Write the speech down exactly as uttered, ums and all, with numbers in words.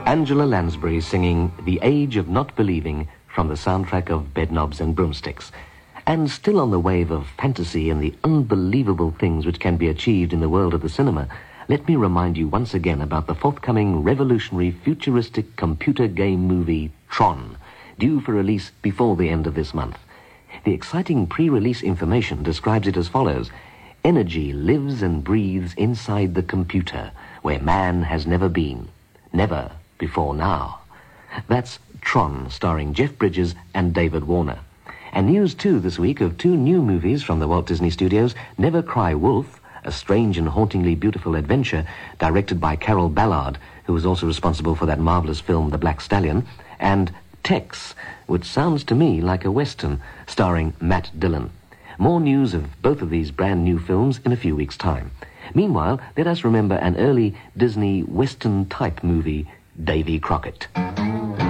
Angela Lansbury singing The Age of Not Believing from the soundtrack of Bedknobs and Broomsticks. And still on the wave of fantasy and the unbelievable things which can be achieved in the world of the cinema, let me remind you once again about the forthcoming revolutionary futuristic computer game movie Tron, due for release before the end of this month. The exciting pre-release information describes it as follows. Energy lives and breathes inside the computer, where man has never been. Never before now. That's Tron, starring Jeff Bridges and David Warner. And news, too, this week of two new movies from the Walt Disney Studios, Never Cry Wolf, a strange and hauntingly beautiful adventure, directed by Carol Ballard, who was also responsible for that marvelous film The Black Stallion, and Tex, which sounds to me like a Western, starring Matt Dillon. More news of both of these brand new films in a few weeks' time. Meanwhile, let us remember an early Disney Western-type movie, Davy Crockett.